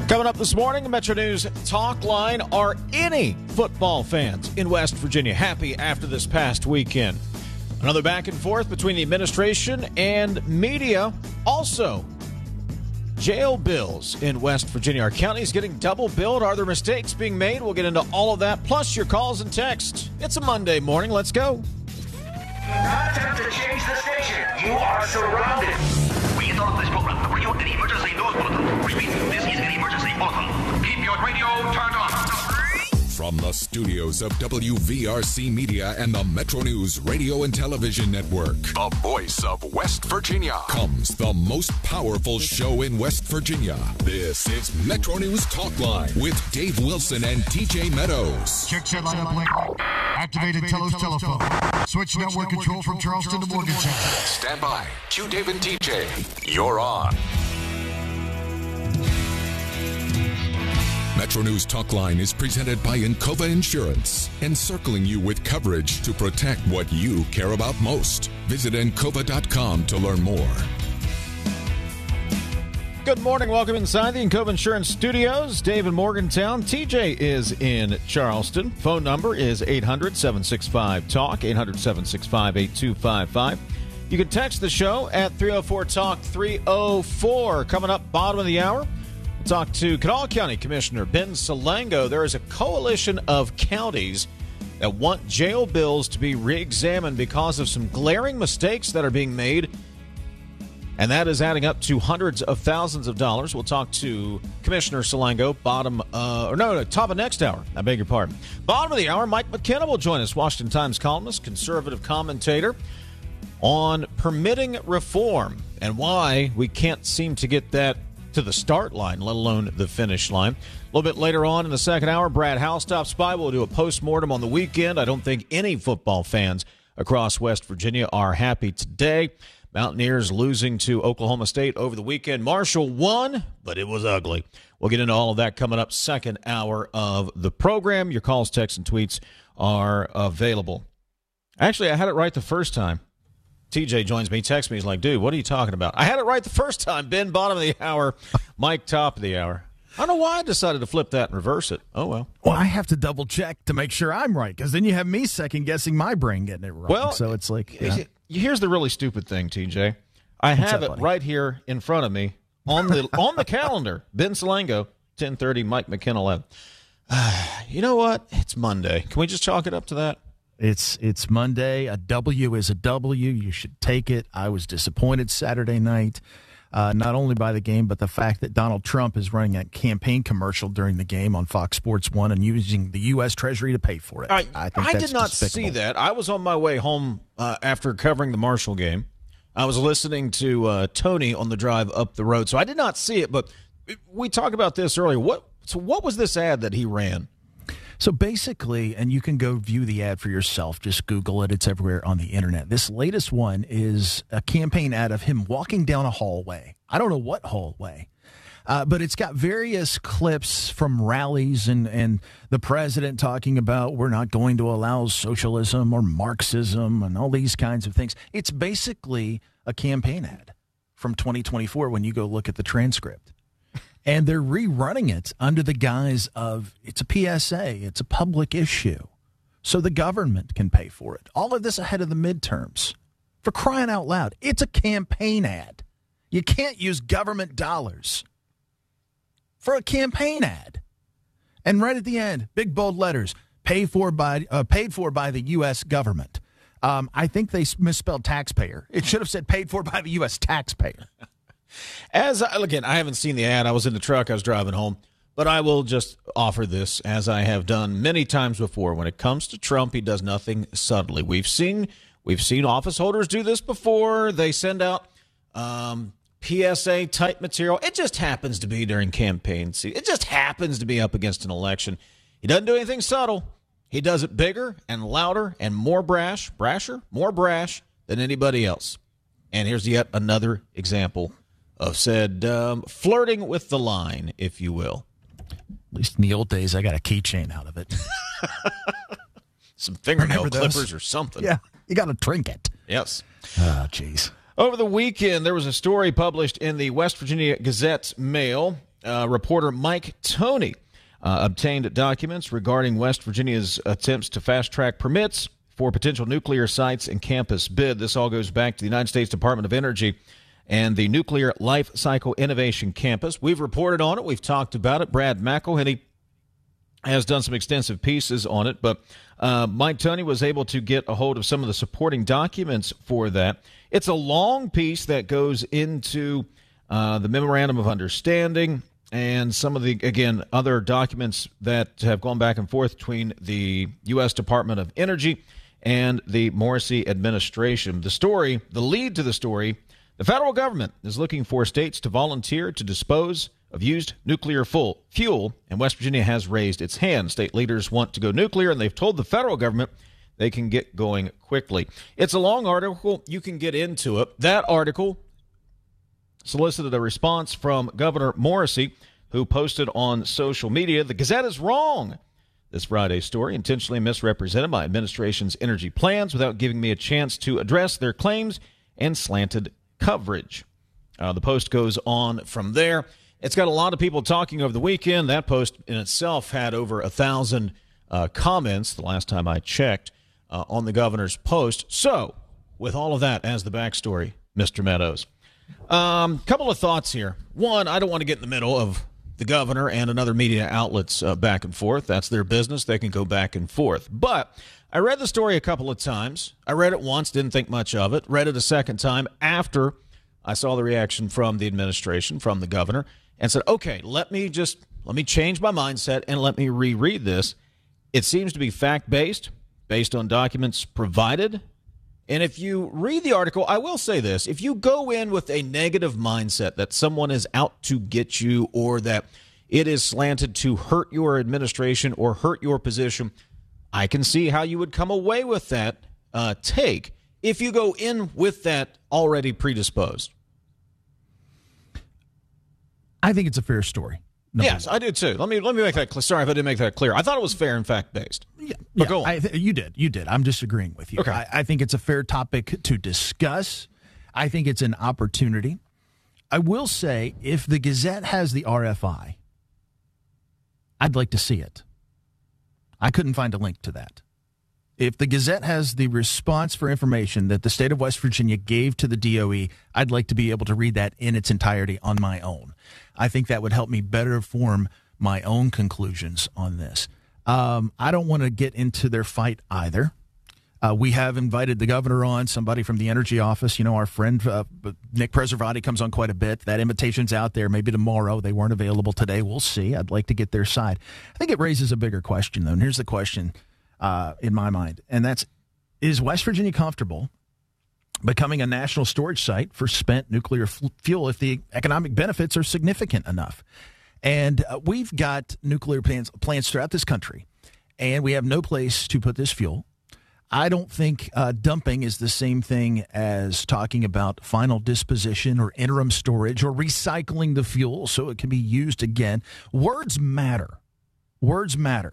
Coming up this morning, Metro News Talk Line. Are any football fans in West Virginia happy after this past weekend? Another back and forth between the administration and media. Also, jail bills in West Virginia. Are counties getting double billed? Are there mistakes being made? We'll get into all of that, plus your calls and texts. It's a Monday morning. Let's go. Not time to change the station. You are surrounded. We interrupt this program to bring you an emergency news bulletin. Repeat, this is an emergency bulletin. Keep your radio turned on. From the studios of WVRC Media and the Metro News Radio and Television Network, the voice of West Virginia, comes the most powerful show in West Virginia. This is Metro News Talk Line with Dave Wilson and TJ Meadows. Check set lineup link. Activated Telos telephone. Switch network control from Charleston to Morgantown. Stand by. Q Dave and TJ. You're on. Metro News Talk Line is presented by Encova Insurance, encircling you with coverage to protect what you care about most. Visit Encova.com to learn more. Good morning. Welcome inside the Encova Insurance Studios. Dave in Morgantown. TJ is in Charleston. Phone number is 800-765-TALK, 800-765-8255. You can text the show at 304-TALK-304. Coming up, bottom of the hour, we'll talk to Kanawha County Commissioner Ben Salango. There is a coalition of counties that want jail bills to be re-examined because of some glaring mistakes that are being made, and that is adding up to hundreds of thousands of dollars. We'll talk to Commissioner Salango top of next hour. I beg your pardon. Bottom of the hour, Mike McKenna will join us, Washington Times columnist, conservative commentator, on permitting reform and why we can't seem to get that to the start line, let alone the finish line. A little bit later on in the second hour, Brad Howell stops by. We'll do a postmortem on the weekend. I don't think any football fans across West Virginia are happy today. Mountaineers losing to Oklahoma State over the weekend. Marshall won, but it was ugly. We'll get into all of that coming up second hour of the program. Your calls, texts, and tweets are available. Actually, I had it right the first time. TJ joins me, texts me. He's like, dude, what are you talking about? I had it right the first time. Ben, bottom of the hour. Mike, top of the hour. I don't know why I decided to flip that and reverse it. Oh, well. Well, I have to double check to make sure I'm right, because then you have me second guessing my brain getting it wrong. Well, so it's like, here's the really stupid thing, TJ. I have it right here in front of me on the calendar. Ben Salango, 10:30, Mike McKenna 11. You know what? It's Monday. Can we just chalk it up to that? It's Monday. A W is a W. You should take it. I was disappointed Saturday night, not only by the game, but the fact that Donald Trump is running a campaign commercial during the game on Fox Sports 1 and using the U.S. Treasury to pay for it. I think that's did not despicable. see that. I was on my way home after covering the Marshall game. I was listening to Tony on the drive up the road, so I did not see it. But we talked about this earlier. What was this ad that he ran? So basically, and you can go view the ad for yourself. Just Google it. It's everywhere on the internet. This latest one is a campaign ad of him walking down a hallway. I don't know what hallway, but it's got various clips from rallies and the president talking about we're not going to allow socialism or Marxism and all these kinds of things. It's basically a campaign ad from 2024 when you go look at the transcript. And they're rerunning it under the guise of it's a PSA, it's a public issue, so the government can pay for it. All of this ahead of the midterms. For crying out loud, it's a campaign ad. You can't use government dollars for a campaign ad. And right at the end, big bold letters, paid for by the U.S. government. I think they misspelled taxpayer. It should have said paid for by the U.S. taxpayer. Again, I haven't seen the ad. I was in the truck. I was driving home. But I will just offer this, as I have done many times before. When it comes to Trump, he does nothing subtly. We've seen office holders do this before. They send out PSA-type material. It just happens to be during campaign season. It just happens to be up against an election. He doesn't do anything subtle. He does it bigger and louder and more brash than anybody else. And here's yet another example of said flirting with the line, if you will. At least in the old days, I got a keychain out of it. Some fingernail clippers or something. Yeah, you got a trinket. Yes. Oh, jeez. Over the weekend, there was a story published in the West Virginia Gazette Mail reporter Mike Toney obtained documents regarding West Virginia's attempts to fast-track permits for potential nuclear sites and campus bid. This all goes back to the United States Department of Energy and the Nuclear Life Cycle Innovation Campus. We've reported on it. We've talked about it. Brad McElhenney has done some extensive pieces on it, but Mike Toney was able to get a hold of some of the supporting documents for that. It's a long piece that goes into the Memorandum of Understanding and some of the, again, other documents that have gone back and forth between the U.S. Department of Energy and the Morrissey administration. The story, the lead to the story, the federal government is looking for states to volunteer to dispose of used nuclear fuel, and West Virginia has raised its hand. State leaders want to go nuclear, and they've told the federal government they can get going quickly. It's a long article. You can get into it. That article solicited a response from Governor Morrissey, who posted on social media, "The Gazette is wrong. This Friday's story intentionally misrepresented my administration's energy plans without giving me a chance to address their claims and slanted coverage." The post goes on from there. It's got a lot of people talking over the weekend. That post in itself had over 1,000 comments the last time I checked on the governor's post. So, with all of that as the backstory, Mr. Meadows, couple of thoughts here. One, I don't want to get in the middle of the governor and another media outlets back and forth. That's their business. They can go back and forth. But I read the story a couple of times. I read it once, didn't think much of it. Read it a second time after I saw the reaction from the administration, from the governor, and said, okay, let me change my mindset and let me reread this. It seems to be fact-based, based on documents provided. And if you read the article, I will say this, if you go in with a negative mindset that someone is out to get you or that it is slanted to hurt your administration or hurt your position, I can see how you would come away with that take if you go in with that already predisposed. I think it's a fair story. Yes, I do too. Let me make that clear. Sorry if I didn't make that clear. I thought it was fair and fact-based. Yeah, go on. You did. I'm disagreeing with you. Okay. I think it's a fair topic to discuss. I think it's an opportunity. I will say, if the Gazette has the RFI, I'd like to see it. I couldn't find a link to that. If the Gazette has the response for information that the state of West Virginia gave to the DOE, I'd like to be able to read that in its entirety on my own. I think that would help me better form my own conclusions on this. I don't want to get into their fight either. We have invited the governor on, somebody from the energy office. You know, our friend Nick Preservati comes on quite a bit. That invitation's out there. Maybe tomorrow. They weren't available today. We'll see. I'd like to get their side. I think it raises a bigger question, though. And here's the question in my mind, and that's, is West Virginia comfortable becoming a national storage site for spent nuclear fuel if the economic benefits are significant enough? And we've got nuclear plants throughout this country, and we have no place to put this fuel. I don't think dumping is the same thing as talking about final disposition or interim storage or recycling the fuel so it can be used again. Words matter. Words matter.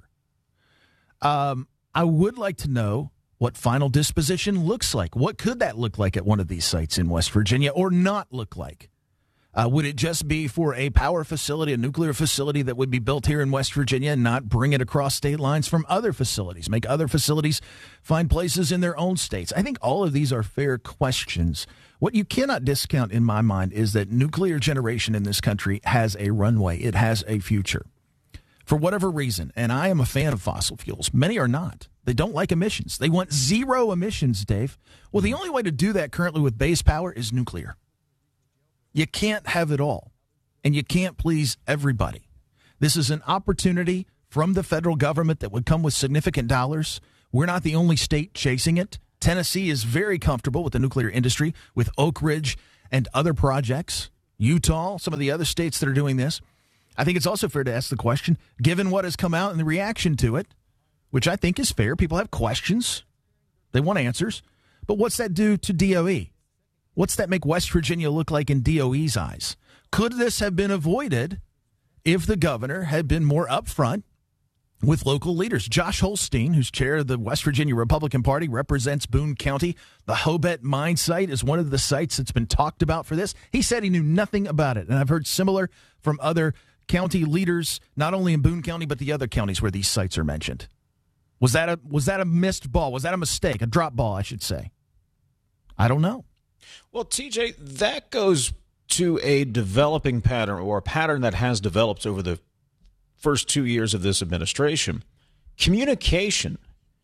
I would like to know what final disposition looks like. What could that look like at one of these sites in West Virginia or not look like? Would it just be for a power facility, a nuclear facility that would be built here in West Virginia and not bring it across state lines from other facilities, make other facilities find places in their own states? I think all of these are fair questions. What you cannot discount in my mind is that nuclear generation in this country has a runway. It has a future. For whatever reason, and I am a fan of fossil fuels. Many are not. They don't like emissions. They want zero emissions, Dave. Well, the only way to do that currently with base power is nuclear. You can't have it all, and you can't please everybody. This is an opportunity from the federal government that would come with significant dollars. We're not the only state chasing it. Tennessee is very comfortable with the nuclear industry, with Oak Ridge and other projects. Utah, some of the other states that are doing this. I think it's also fair to ask the question, given what has come out and the reaction to it, which I think is fair. People have questions. They want answers. But what's that do to DOE? What's that make West Virginia look like in DOE's eyes? Could this have been avoided if the governor had been more upfront with local leaders? Josh Holstein, who's chair of the West Virginia Republican Party, represents Boone County. The Hobet mine site is one of the sites that's been talked about for this. He said he knew nothing about it, and I've heard similar from other county leaders, not only in Boone County, but the other counties where these sites are mentioned? Was that a missed ball? Was that a mistake? A drop ball, I should say. I don't know. Well, TJ, that goes to a developing pattern, or a pattern that has developed over the first 2 years of this administration. Communicating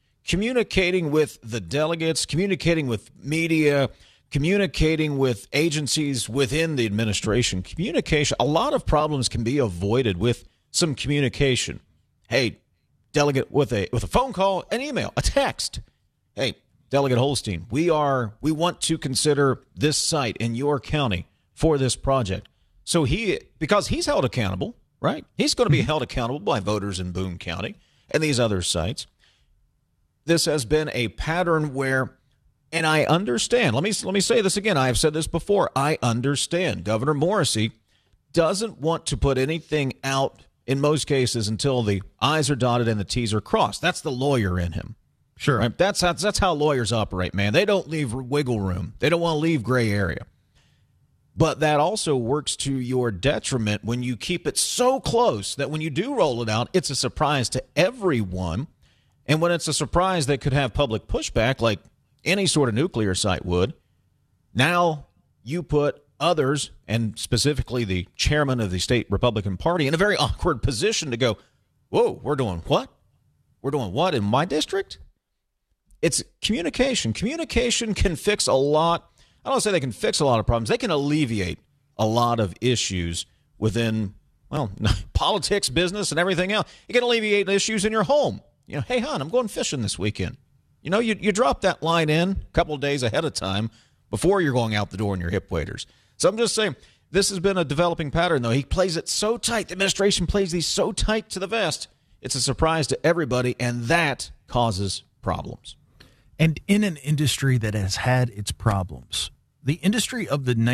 with the delegates, communicating with media, communicating with agencies within the administration. Communication, a lot of problems can be avoided with some communication. Hey, delegate, with a phone call, an email, a text. Hey, Delegate Holstein, we want to consider this site in your county for this project. So because he's held accountable, right? He's going to be held accountable by voters in Boone County and these other sites. This has been a pattern where, and I understand, let me say this again. I have said this before. I understand Governor Morrisey doesn't want to put anything out in most cases until the I's are dotted and the T's are crossed. That's the lawyer in him. Sure. Right? That's how lawyers operate, man. They don't leave wiggle room. They don't want to leave gray area. But that also works to your detriment when you keep it so close that when you do roll it out, it's a surprise to everyone. And when it's a surprise that could have public pushback, like any sort of nuclear site would, now you put others, and specifically the chairman of the state Republican Party, in a very awkward position to go, whoa, we're doing what? We're doing what in my district? It's communication. Communication can fix a lot. I don't say they can fix a lot of problems. They can alleviate a lot of issues within, well, politics, business, and everything else. You can alleviate issues in your home. You know, hey, hon, I'm going fishing this weekend. You know, you drop that line in a couple of days ahead of time before you're going out the door in your hip waders. So I'm just saying, this has been a developing pattern, though. He plays it so tight. The administration plays these so tight to the vest. It's a surprise to everybody, and that causes problems. And in an industry that has had its problems, the industry of the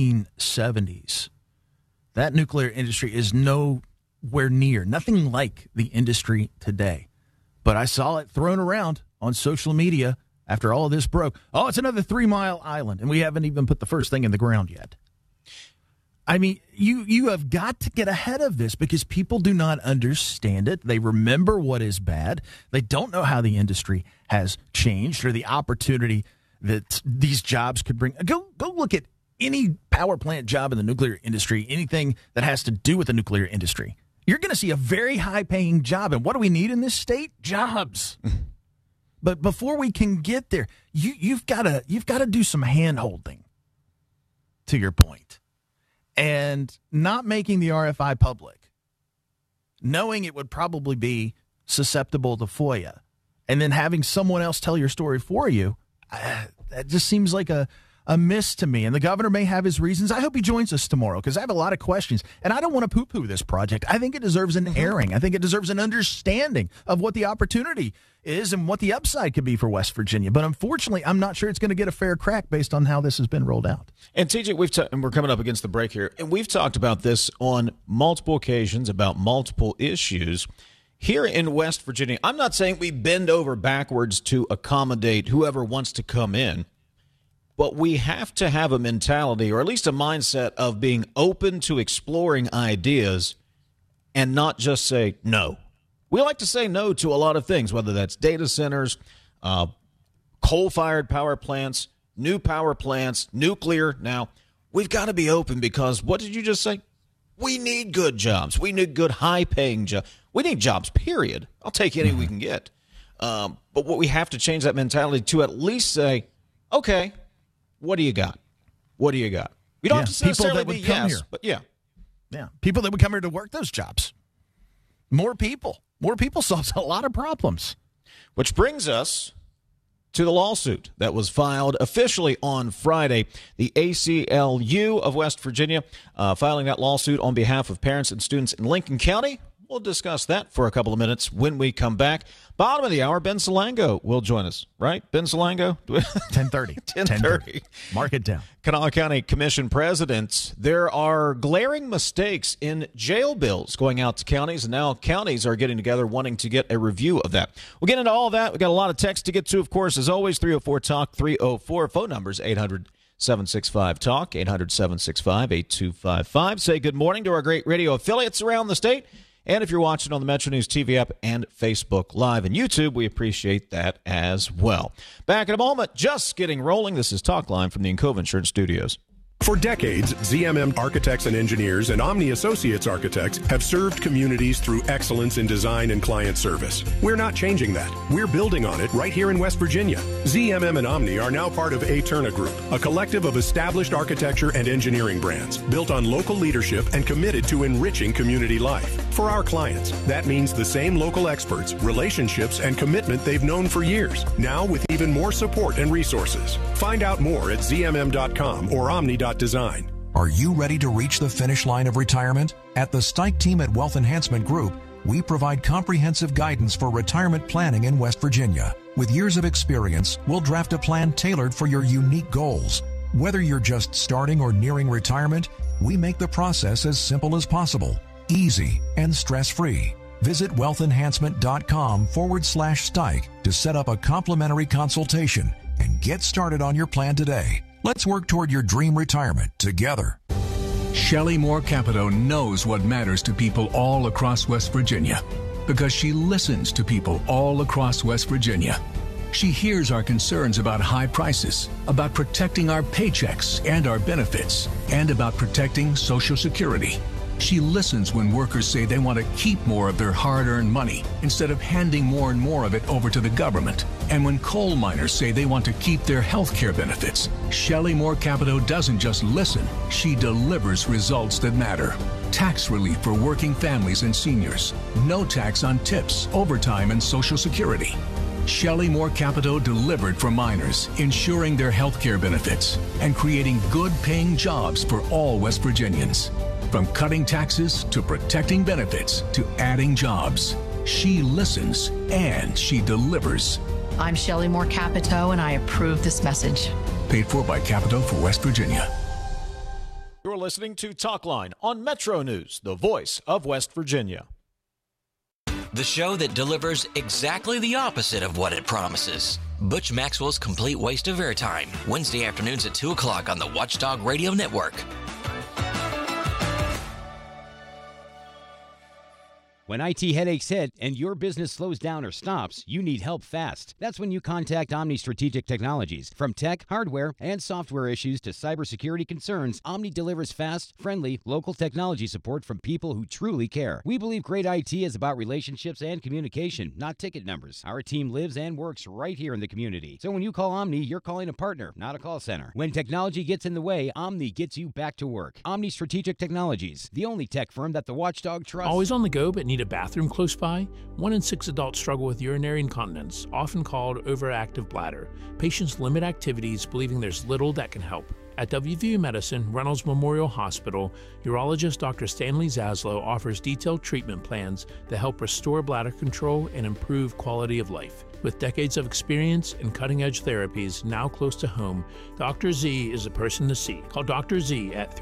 1970s, that nuclear industry is nowhere near, nothing like the industry today. But I saw it thrown around on social media after all of this broke. Oh, it's another 3 Mile Island, and we haven't even put the first thing in the ground yet. I mean, you have got to get ahead of this because people do not understand it. They remember what is bad. They don't know how the industry has changed or the opportunity that these jobs could bring. Go look at any power plant job in the nuclear industry, anything that has to do with the nuclear industry. You're going to see a very high-paying job. And what do we need in this state? Jobs. But before we can get there, you've got to do some hand-holding, to your point. And not making the RFI public, knowing it would probably be susceptible to FOIA, and then having someone else tell your story for you, that just seems like a miss to me. And the governor may have his reasons. I hope he joins us tomorrow because I have a lot of questions. And I don't want to poo-poo this project. I think it deserves an airing. I think it deserves an understanding of what the opportunity is and what the upside could be for West Virginia. But unfortunately, I'm not sure it's going to get a fair crack based on how this has been rolled out. And TJ, and we're coming up against the break here, and we've talked about this on multiple occasions about multiple issues. Here in West Virginia, I'm not saying we bend over backwards to accommodate whoever wants to come in, but we have to have a mentality, or at least a mindset, of being open to exploring ideas and not just say no. We like to say no to a lot of things, whether that's data centers, coal-fired power plants, new power plants, nuclear. Now, we've got to be open because what did you just say? We need good jobs. We need good, high-paying jobs. We need jobs, period. I'll take any we can get. But what we have to change that mentality to at least say, okay, what do you got? What do you got? We don't have to necessarily be yes, here. But yeah. Yeah, people that would come here to work those jobs. More people. More people solves a lot of problems. Which brings us to the lawsuit that was filed officially on Friday. The ACLU of West Virginia filing that lawsuit on behalf of parents and students in Lincoln County. We'll discuss that for a couple of minutes when we come back. Bottom of the hour, Ben Salango will join us, right? Ben Salango? 10:30. 10:30. Mark it down. Kanawha County Commission presidents, there are glaring mistakes in jail bills going out to counties, and now counties are getting together wanting to get a review of that. We'll get into all that. We've got a lot of text to get to, of course, as always, 304-TALK, 304. Phone numbers 800 800-765-TALK, 800-765-8255. Say good morning to our great radio affiliates around the state. And if you're watching on the Metro News TV app and Facebook Live and YouTube, we appreciate that as well. Back in a moment, just getting rolling. This is Talk Line from the Encova Insurance Studios. For decades, ZMM Architects and Engineers and Omni Associates Architects have served communities through excellence in design and client service. We're not changing that. We're building on it right here in West Virginia. ZMM and Omni are now part of Aeterna Group, a collective of established architecture and engineering brands built on local leadership and committed to enriching community life. For our clients, that means the same local experts, relationships, and commitment they've known for years, now with even more support and resources. Find out more at zmm.com or omni.design. Are you ready to reach the finish line of retirement? At the Stike team at Wealth Enhancement Group, we provide comprehensive guidance for retirement planning in West Virginia. With years of experience, we'll draft a plan tailored for your unique goals. Whether you're just starting or nearing retirement, we make the process as simple as possible, easy, and stress-free. Visit wealthenhancement.com/Stike to set up a complimentary consultation and get started on your plan today. Let's work toward your dream retirement together. Shelley Moore Capito knows what matters to people all across West Virginia because she listens to people all across West Virginia. She hears our concerns about high prices, about protecting our paychecks and our benefits, and about protecting Social Security. She listens when workers say they want to keep more of their hard-earned money instead of handing more and more of it over to the government. And when coal miners say they want to keep their health care benefits, Shelley Moore Capito doesn't just listen, she delivers results that matter. Tax relief for working families and seniors. No tax on tips, overtime, and Social Security. Shelley Moore Capito delivered for miners, ensuring their health care benefits and creating good-paying jobs for all West Virginians. From cutting taxes to protecting benefits to adding jobs, she listens and she delivers. I'm Shelley Moore Capito, and I approve this message. Paid for by Capito for West Virginia. You're listening to Talk Line on Metro News, the voice of West Virginia. The show that delivers exactly the opposite of what it promises. Butch Maxwell's Complete Waste of Airtime, Wednesday afternoons at 2 o'clock on the Watchdog Radio Network. When IT headaches hit and your business slows down or stops, you need help fast. That's when you contact Omni Strategic Technologies. From tech, hardware, and software issues to cybersecurity concerns, Omni delivers fast, friendly, local technology support from people who truly care. We believe great IT is about relationships and communication, not ticket numbers. Our team lives and works right here in the community. So when you call Omni, you're calling a partner, not a call center. When technology gets in the way, Omni gets you back to work. Omni Strategic Technologies, the only tech firm that the Watchdog trusts. Always on the go, but need a bathroom close by? 1 in 6 adults struggle with urinary incontinence, often called overactive bladder. Patients limit activities, believing there's little that can help. At WVU Medicine, Reynolds Memorial Hospital, urologist Dr. Stanley Zaslow offers detailed treatment plans that help restore bladder control and improve quality of life. With decades of experience and cutting-edge therapies now close to home, Dr. Z is the person to see. Call Dr. Z at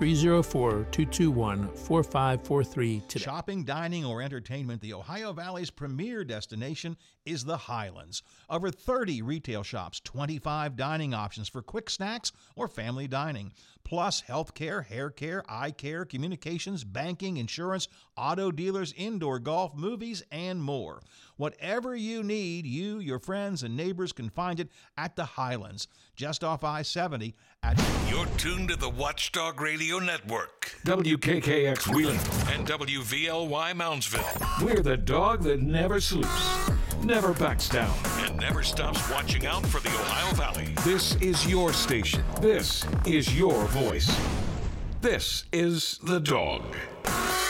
304-221-4543 today. Shopping, dining, or entertainment, the Ohio Valley's premier destination is the Highlands. Over 30 retail shops, 25 dining options for quick snacks or family dining, plus healthcare, hair care, eye care, communications, banking, insurance, auto dealers, indoor golf, movies, and more. Whatever you need, you, your friends, and neighbors can find it at the Highlands, just off I-70 at... You're tuned to the Watchdog Radio Network. WKKX Wheeling and WVLY Moundsville. We're the dog that never sleeps, never backs down, and never stops watching out for the Ohio Valley. This is your station. This is your voice. This is The Dog.